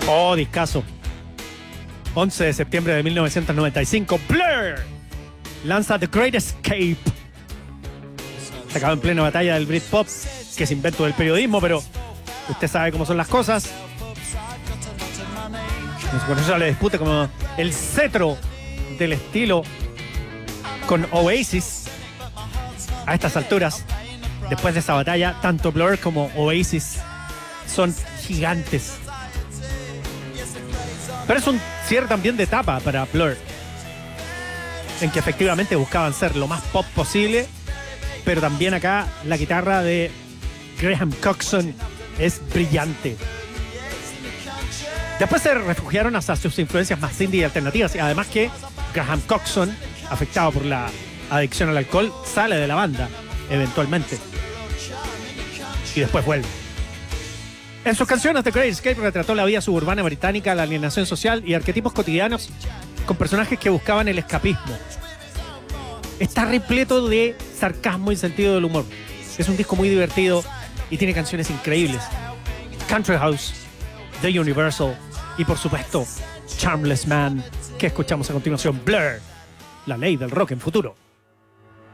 Oh, discazo. 11 de septiembre de 1995, Blur lanza The Great Escape. Se acabó en plena batalla del Britpop, que es invento del periodismo, pero usted sabe cómo son las cosas. Con eso le dispute como el cetro del estilo con Oasis. A estas alturas, después de esa batalla, tanto Blur como Oasis son gigantes. Pero es un cierre también de etapa para Blur, en que efectivamente buscaban ser lo más pop posible, pero también acá la guitarra de Graham Coxon es brillante. Después se refugiaron hasta sus influencias más indie y alternativas, y además que Graham Coxon, afectado por la adicción al alcohol, sale de la banda eventualmente y después vuelve. En sus canciones, The Great Escape retrató la vida suburbana británica, la alienación social y arquetipos cotidianos con personajes que buscaban el escapismo. Está repleto de sarcasmo y sentido del humor. Es un disco muy divertido y tiene canciones increíbles. Country House, The Universal y, por supuesto, Charmless Man, que escuchamos a continuación. Blur, la ley del rock en futuro.